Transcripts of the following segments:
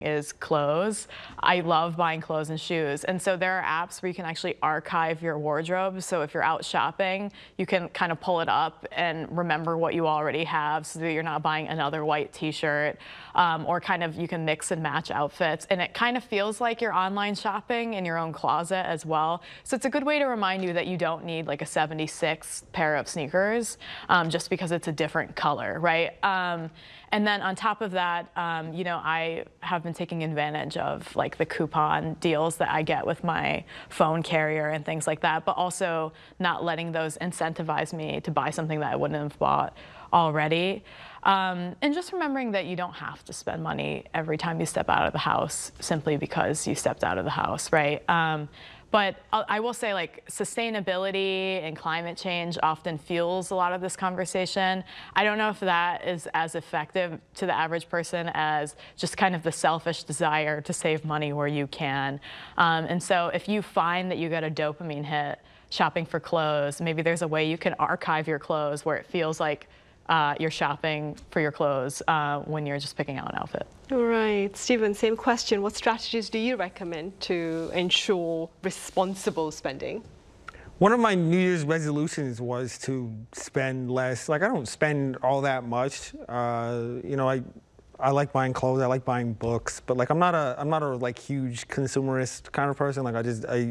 is clothes. I love buying clothes and shoes. And so there are apps where you can actually archive your wardrobe. So if you're out shopping, you can kind of pull it up and remember what you already have so that you're not buying another white t-shirt, or kind of you can mix and match outfits. And it kind of feels like you're online shopping in your own closet as well. So it's a good way to remind you that you don't need like a 76 pair of sneakers just because it's a different color, right? And then on top of that, you know, I have been taking advantage of like the coupon deals that I get with my phone carrier and things like that, but also not letting those incentivize me to buy something that I wouldn't have bought already. And just remembering that you don't have to spend money every time you step out of the house simply because you stepped out of the house, right? But I will say, like, sustainability and climate change often fuels a lot of this conversation. I don't know if that is as effective to the average person as just kind of the selfish desire to save money where you can. And so if you find that you get a dopamine hit shopping for clothes, maybe there's a way you can archive your clothes where it feels like you're shopping for your clothes when you're just picking out an outfit. All right, Stephen, same question. What strategies do you recommend to ensure responsible spending? One of my New Year's resolutions was to spend less. Like, I don't spend all that much. You know, I like buying clothes. I like buying books, but like I'm not a like huge consumerist kind of person. Like I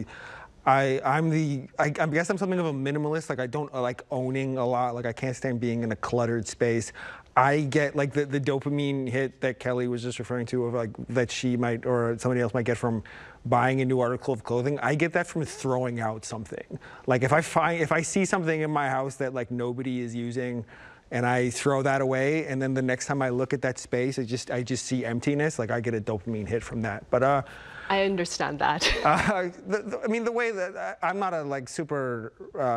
guess I'm something of a minimalist. Like I don't like owning a lot. Like I can't stand being in a cluttered space. I get like the dopamine hit that Kelly was just referring to, of like that she might or somebody else might get from buying a new article of clothing. I get that from throwing out something. Like if I see something in my house that like nobody is using, and I throw that away, and then the next time I look at that space, I just see emptiness. Like I get a dopamine hit from that. But I understand that. I mean, the way that I'm not a like super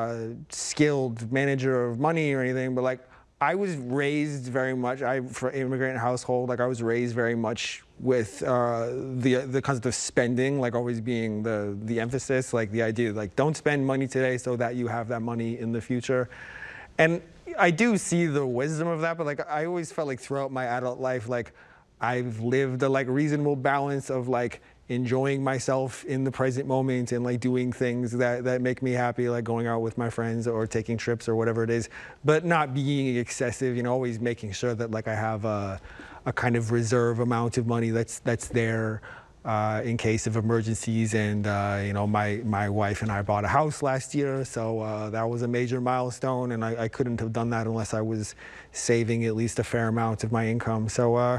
skilled manager of money or anything, but like I was raised very much. For immigrant household, like I was raised very much with the concept of spending, like always being the emphasis, like the idea, like don't spend money today so that you have that money in the future. And I do see the wisdom of that, but like I always felt like throughout my adult life, like I've lived a like reasonable balance of like enjoying myself in the present moment and like doing things that make me happy, like going out with my friends or taking trips or whatever it is, but not being excessive, you know, always making sure that like I have a kind of reserve amount of money that's there in case of emergencies. And you know, my wife and I bought a house last year, so that was a major milestone, and I couldn't have done that unless I was saving at least a fair amount of my income. So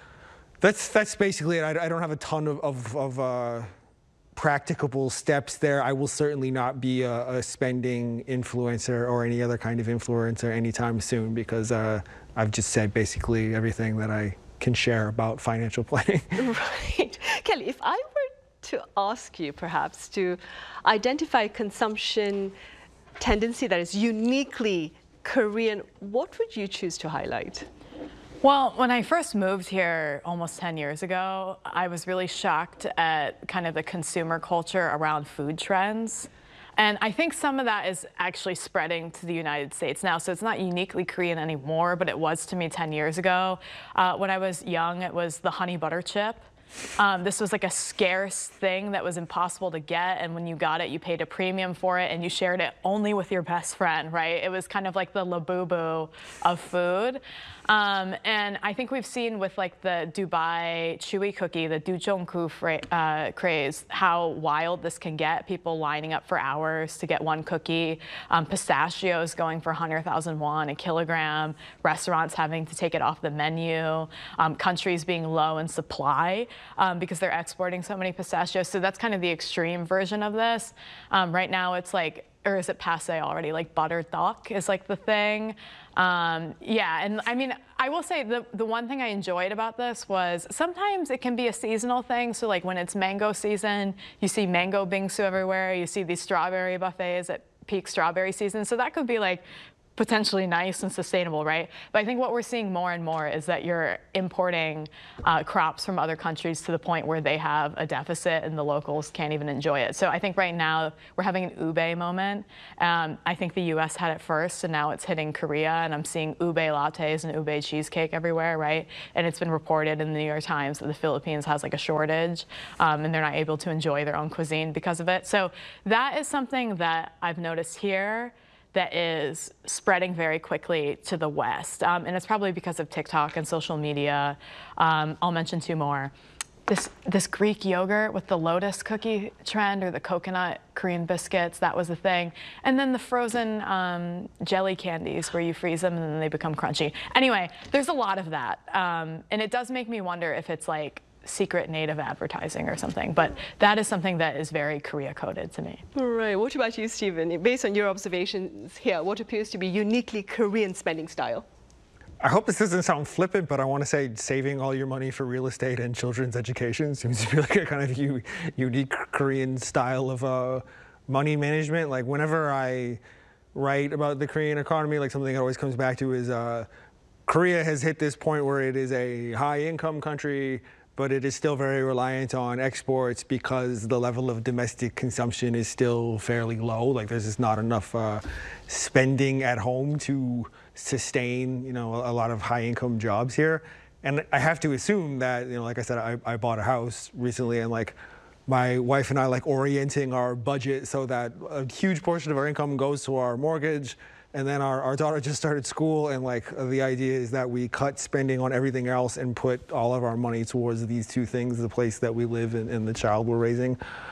that's basically it. I don't have a ton of practicable steps there. I will certainly not be a spending influencer or any other kind of influencer anytime soon, because I've just said basically everything that I can share about financial planning. Right. Kelly, if I were to ask you perhaps to identify a consumption tendency that is uniquely Korean, what would you choose to highlight? Well, when I first moved here almost 10 years ago, I was really shocked at kind of the consumer culture around food trends. And I think some of that is actually spreading to the United States now. So it's not uniquely Korean anymore, but it was to me 10 years ago. When I was young, it was the honey butter chip. This was like a scarce thing that was impossible to get, and when you got it, you paid a premium for it, and you shared it only with your best friend, right? It was kind of like the Labubu of food. And I think we've seen with like the Dubai chewy cookie, the Dujongku craze, how wild this can get. People lining up for hours to get one cookie, pistachios going for 100,000 won a kilogram, restaurants having to take it off the menu, countries being low in supply because they're exporting so many pistachios. So that's kind of the extreme version of this. Right now it's like, or is it passe already? Like butter tteok is like the thing. Yeah, and I mean, I will say the one thing I enjoyed about this was sometimes it can be a seasonal thing. So like when it's mango season, you see mango bingsu everywhere. You see these strawberry buffets at peak strawberry season. So that could be like potentially nice and sustainable, right? But I think what we're seeing more and more is that you're importing crops from other countries to the point where they have a deficit and the locals can't even enjoy it. So I think right now we're having an ube moment. I think the US had it first, and now it's hitting Korea, and I'm seeing ube lattes and ube cheesecake everywhere, right? And it's been reported in the New York Times that the Philippines has like a shortage, and they're not able to enjoy their own cuisine because of it. So that is something that I've noticed here that is spreading very quickly to the West. And it's probably because of TikTok and social media. I'll mention two more. This Greek yogurt with the lotus cookie trend, or the coconut Korean biscuits, that was the thing. And then the frozen jelly candies where you freeze them and then they become crunchy. Anyway, there's a lot of that. And it does make me wonder if it's like secret native advertising or something, but that is something that is very Korea coded to me. Right. What about you, Stephen? Based on your observations here, what appears to be uniquely Korean spending style? I hope this doesn't sound flippant, but I want to say saving all your money for real estate and children's education seems to be like a kind of unique Korean style of money management. Like whenever I write about the Korean economy, like something that always comes back to is Korea has hit this point where it is a high income country, but it is still very reliant on exports because the level of domestic consumption is still fairly low. Like there's just not enough spending at home to sustain, you know, a lot of high income jobs here. And I have to assume that, you know, like I said, I bought a house recently, and like my wife and I like orienting our budget so that a huge portion of our income goes to our mortgage. And then our daughter just started school, and like the idea is that we cut spending on everything else and put all of our money towards these two things, the place that we live and the child we're raising.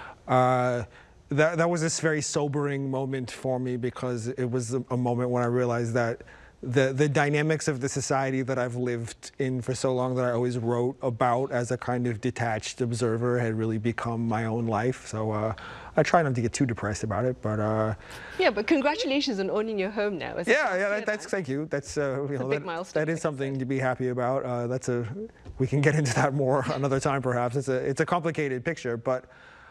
That was this very sobering moment for me, because it was a moment when I realized that the dynamics of the society that I've lived in for so long, that I always wrote about as a kind of detached observer, had really become my own life. So I try not to get too depressed about it, but yeah. But congratulations on owning your home now. That's thank you. That's you know, a big milestone. That is something to be happy about. We can get into that more another time, perhaps. It's a complicated picture, but.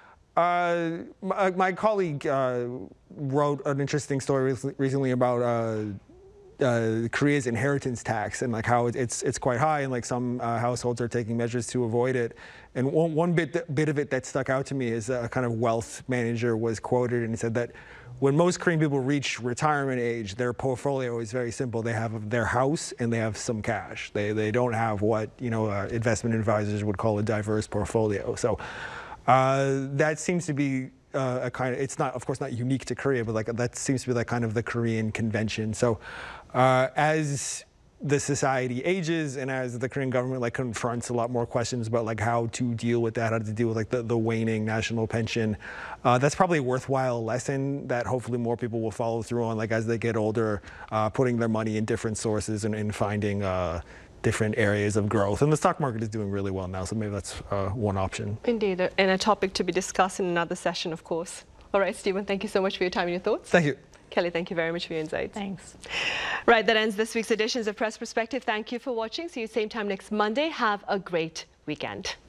My colleague wrote an interesting story recently about Korea's inheritance tax, and like how it's quite high, and like some households are taking measures to avoid it. And one bit of it that stuck out to me is a kind of wealth manager was quoted, and he said that when most Korean people reach retirement age, their portfolio is very simple. They have their house and they have some cash. They don't have what, you know, investment advisors would call a diverse portfolio. So that seems to be a kind of, it's not, of course, not unique to Korea, but like that seems to be like kind of the Korean convention. So as the society ages, and as the Korean government like confronts a lot more questions about like how to deal with that, how to deal with like the waning national pension, that's probably a worthwhile lesson that hopefully more people will follow through on, like as they get older, putting their money in different sources and finding different areas of growth. And the stock market is doing really well now, so maybe that's one option. Indeed, and a topic to be discussed in another session, of course. All right, Stephen, thank you so much for your time and your thoughts. Thank you. Kelly, thank you very much for your insights. Thanks. Right, that ends this week's editions of Press Perspective. Thank you for watching. See you same time next Monday. Have a great weekend.